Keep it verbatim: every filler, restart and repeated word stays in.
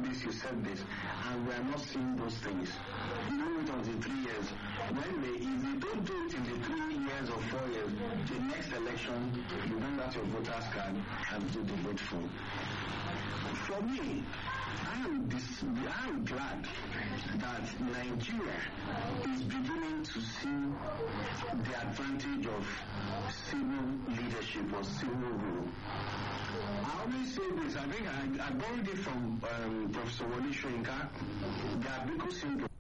this, you said this, and we are not seeing those things. You don't wait until three years. When they, if they don't do it in the three years or four years, the next election, you bring out your voter's card and do the vote for. For me, I am, dis- I am glad that Nigeria is beginning to see the advantage of civil leadership or civil rule. I always say this, I think I, I borrowed it from um, Professor Wole Soyinka, the Abiku syndrome.